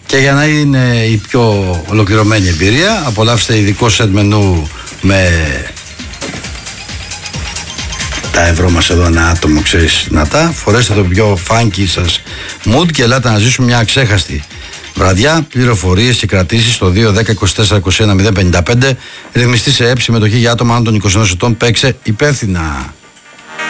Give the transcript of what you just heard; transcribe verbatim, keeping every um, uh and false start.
Και για να είναι η πιο ολοκληρωμένη εμπειρία, απολαύστε ειδικό σετ μενού με τα ευρώ μας εδώ ένα άτομο, ξέρεις, δυνατά. Φορέστε το πιο funky σας mood και ελάτε να ζήσουμε μια αξέχαστη βραδιά. Πληροφορίες και κρατήσεις στο δύο δέκα είκοσι τέσσερα είκοσι ένα μηδέν πενήντα πέντε. Ρυθμιστή σε έψη, συμμετοχή για άτομα άνω των είκοσι ενός ετών. Παίξε υπεύθυνα.